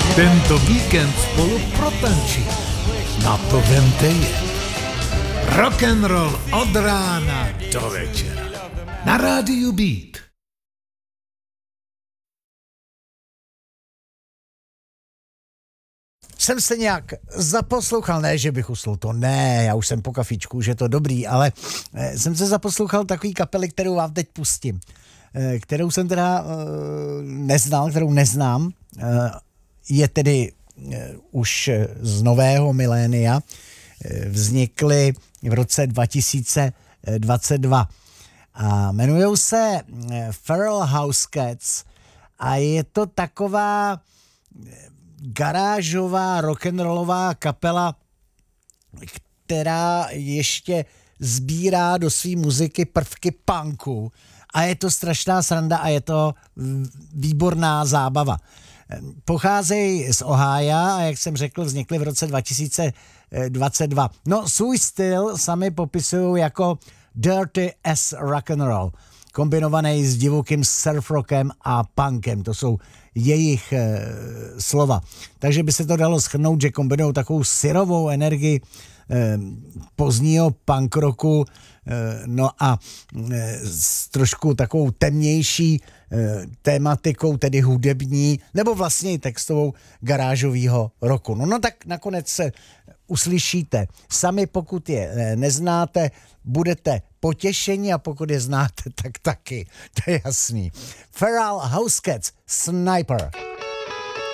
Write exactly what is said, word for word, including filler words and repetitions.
Tento víkend spolu protančí. Na to vemte je. Rock'n'roll od rána do večera. Na rádiu Beat. Jsem se nějak zaposlouchal, ne, že bych usnul, to ne, já už jsem po kafičku, že je to dobrý, ale jsem se zaposlouchal takový kapely, kterou vám teď pustím, kterou jsem teda neznal, kterou neznám, je tedy už z nového milénia, vznikly v roce dva tisíce dvacet dva a jmenujou se Feral House Cats a je to taková garážová rock'n'rollová kapela, která ještě sbírá do své muziky prvky punku a je to strašná sranda a je to výborná zábava. Pocházejí z Ohája a jak jsem řekl, vznikly v roce dva tisíce dvacet dva. No, svůj styl sami popisují jako dirty as rock'n'roll, kombinovaný s divokým surfrockem a punkem. To jsou jejich e, slova. Takže by se to dalo shrnout, že kombinují takovou syrovou energii e, pozdního punk rocku, e, no a e, s trošku takovou temnější e, tématikou, tedy hudební, nebo vlastně i textovou garážového rocku. No, no tak nakonec se uslyšíte. Sami pokud je e, neznáte, budete potěšení a pokud je znáte, tak taky. To je jasný. Feral House Cats, Sniper.